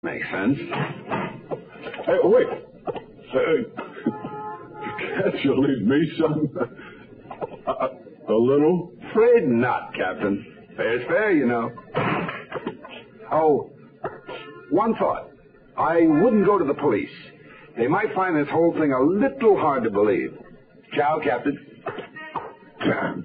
Makes sense. Hey, wait. Can't you leave me some? A little? Afraid not, Captain. Fair's fair, you know. Oh, one thought. I wouldn't go to the police. They might find this whole thing a little hard to believe. Ciao, Captain.